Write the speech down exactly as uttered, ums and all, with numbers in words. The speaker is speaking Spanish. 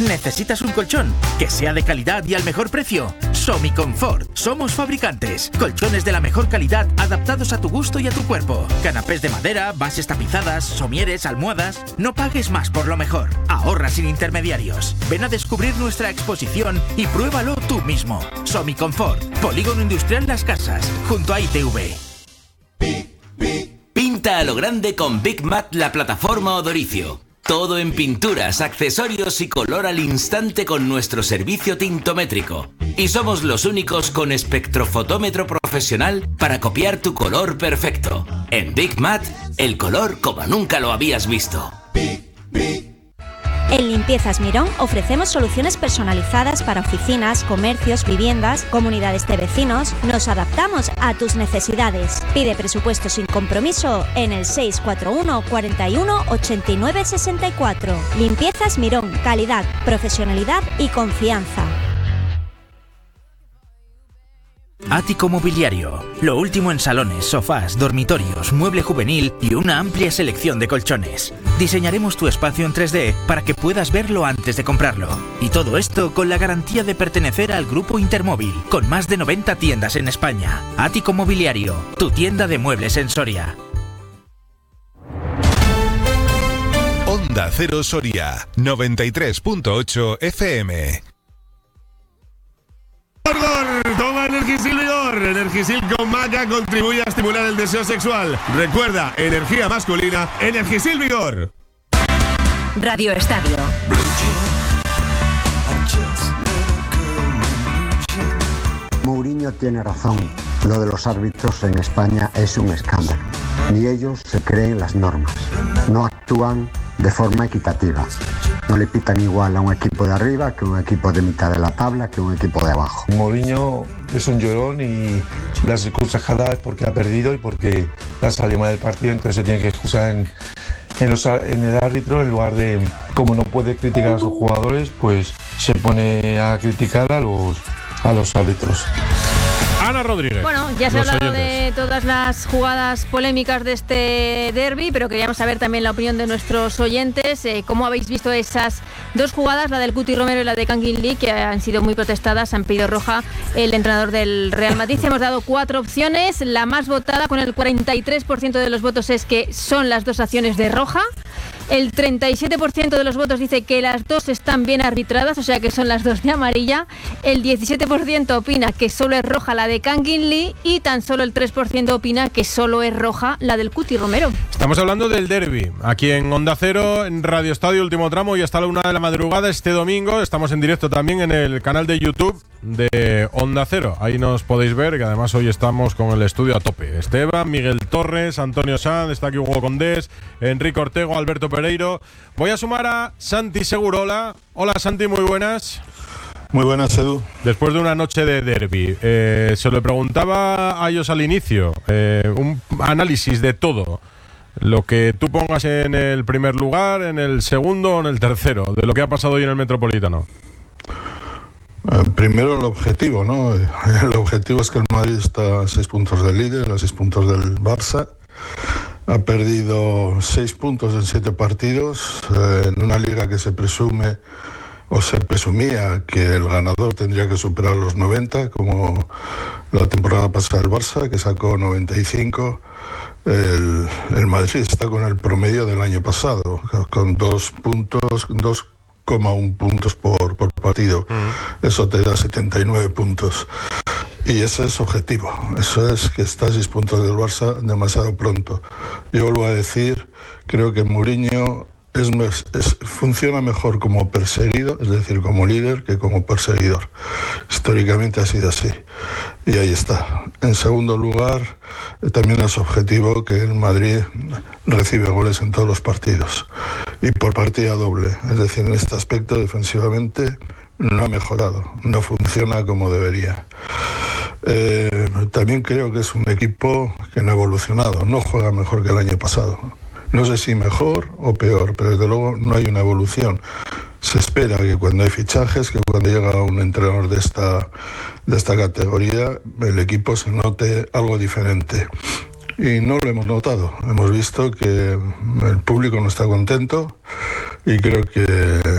¿Necesitas un colchón que sea de calidad y al mejor precio? Somiconfort. Somos fabricantes. Colchones de la mejor calidad adaptados a tu gusto y a tu cuerpo. Canapés de madera, bases tapizadas, somieres, almohadas. No pagues más por lo mejor. Ahorra sin intermediarios. Ven a descubrir nuestra exposición y pruébalo tú mismo. Somiconfort. Polígono Industrial Las Casas, junto a I T V. Pinta a lo grande con Big Mat, la plataforma Odoricio. Todo en pinturas, accesorios y color al instante con nuestro servicio tintométrico. Y somos los únicos con espectrofotómetro profesional para copiar tu color perfecto. En Big Mat, el color como nunca lo habías visto. En Limpiezas Mirón ofrecemos soluciones personalizadas para oficinas, comercios, viviendas, comunidades de vecinos. Nos adaptamos a tus necesidades. Pide presupuesto sin compromiso en el seis cuatro uno, cuarenta y uno, ochenta y nueve, sesenta y cuatro. Limpiezas Mirón, calidad, profesionalidad y confianza. Ático Mobiliario. Lo último en salones, sofás, dormitorios, mueble juvenil y una amplia selección de colchones. Diseñaremos tu espacio en tres D para que puedas verlo antes de comprarlo. Y todo esto con la garantía de pertenecer al Grupo Intermóvil, con más de noventa tiendas en España. Ático Mobiliario, tu tienda de muebles en Soria. Onda Cero Soria, noventa y tres punto ocho F M. Toma Energisil Vigor. Energisil con maca contribuye a estimular el deseo sexual. Recuerda, energía masculina, Energisil Vigor. Radio Estadio. Mourinho tiene razón. Lo de los árbitros en España es un escándalo. Ni ellos se creen las normas. No actúan de forma equitativa. No le pitan igual a un equipo de arriba que un equipo de mitad de la tabla que un equipo de abajo. Mourinho es un llorón y las excusas que da es porque ha perdido y porque la salió mal del partido, entonces se tiene que excusar en, en, los, en el árbitro en lugar de, como no puede criticar a sus jugadores, pues se pone a criticar a los, a los árbitros. Ana Rodríguez. Bueno, ya se ha hablado de todas las jugadas polémicas de este derbi, pero queríamos saber también la opinión de nuestros oyentes. Eh, ¿Cómo habéis visto esas dos jugadas, la del Cuti Romero y la de Kangin Lee, que han sido muy protestadas? Han pedido roja el entrenador del Real Madrid. Hemos dado cuatro opciones. La más votada, con el cuarenta y tres por ciento de los votos, es que son las dos acciones de roja. El treinta y siete por ciento de los votos dice que las dos están bien arbitradas, o sea que son las dos de amarilla. El diecisiete por ciento opina que solo es roja la de Kangin Lee y tan solo el tres por ciento opina que solo es roja la del Cuti Romero. Estamos hablando del derbi, aquí en Onda Cero, en Radio Estadio, último tramo, y hasta la una de la madrugada este domingo. Estamos en directo también en el canal de YouTube de Onda Cero. Ahí nos podéis ver, que además hoy estamos con el estudio a tope. Esteban, Miguel Torres, Antonio Sanz, está aquí Hugo Condés, Enrique Ortego, Alberto Pereiro. Voy a sumar a Santi Segurola. Hola Santi, muy buenas. Muy buenas, Edu. Después de una noche de derbi, eh, se lo preguntaba a ellos al inicio, eh, un análisis de todo. Lo que tú pongas en el primer lugar, en el segundo o en el tercero, de lo que ha pasado hoy en el Metropolitano. Eh, primero el objetivo, ¿no? El objetivo es que el Madrid está a seis puntos del líder, a seis puntos del Barça. Ha perdido seis puntos en siete partidos, eh, en una liga que se presume o se presumía que el ganador tendría que superar los noventa, como la temporada pasada del Barça, que sacó noventa y cinco. El, el Madrid está con el promedio del año pasado, con dos puntos, dos coma uno puntos por, por partido. Mm. Eso te da setenta y nueve puntos. Y ese es objetivo. Eso es que está a seis puntos del Barça demasiado pronto. Yo vuelvo a decir, creo que Mourinho es, es, funciona mejor como perseguido, es decir, como líder, que como perseguidor. Históricamente ha sido así. Y ahí está. En segundo lugar, también es objetivo que el Madrid recibe goles en todos los partidos. Y por partida doble. Es decir, en este aspecto defensivamente no ha mejorado, no funciona como debería. Eh, también creo que es un equipo que no ha evolucionado, no juega mejor que el año pasado. No sé si mejor o peor, pero desde luego no hay una evolución. Se espera que cuando hay fichajes, que cuando llega un entrenador de esta, de esta categoría, el equipo se note algo diferente. Y no lo hemos notado. Hemos visto que el público no está contento y creo que